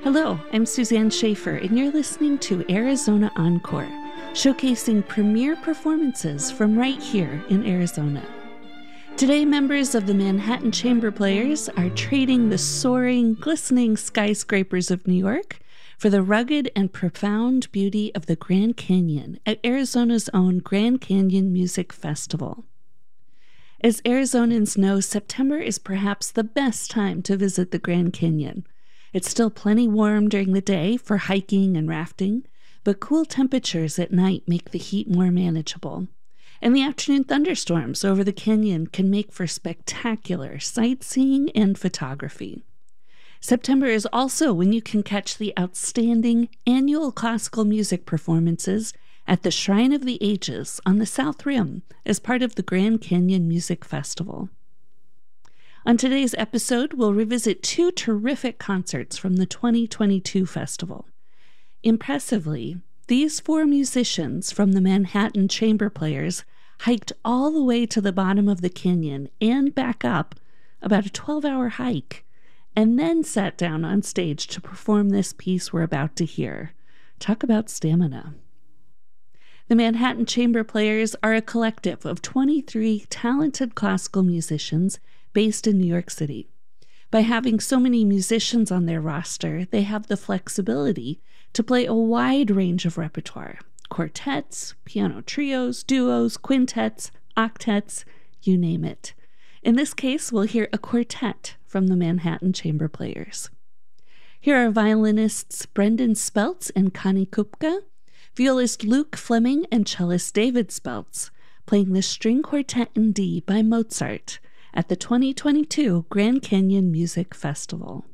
Hello, I'm Suzanne Schaefer, and you're listening to Arizona Encore, showcasing premier performances from right here in Arizona. Today, members of the Manhattan Chamber Players are trading the soaring, glistening skyscrapers of New York for the rugged and profound beauty of the Grand Canyon at Arizona's own Grand Canyon Music Festival. As Arizonans know, September is perhaps the best time to visit the Grand Canyon. It's still plenty warm during the day for hiking and rafting, but cool temperatures at night make the heat more manageable. And the afternoon thunderstorms over the canyon can make for spectacular sightseeing and photography. September is also when you can catch the outstanding annual classical music performances at the Shrine of the Ages on the South Rim as part of the Grand Canyon Music Festival. On today's episode, we'll revisit two terrific concerts from the 2022 festival. Impressively, these four musicians from the Manhattan Chamber Players hiked all the way to the bottom of the canyon and back up, about a 12-hour hike, and then sat down on stage to perform this piece we're about to hear. Talk about stamina. The Manhattan Chamber Players are a collective of 23 talented classical musicians based in New York City. By having so many musicians on their roster, they have the flexibility to play a wide range of repertoire: quartets, piano trios, duos, quintets, octets, you name it. In this case, we'll hear a quartet from the Manhattan Chamber Players. Here are violinists Brendan Speltz and Connie Kupka, violist Luke Fleming and cellist David Speltz, playing the String Quartet in D by Mozart at the 2022 Grand Canyon Music Festival.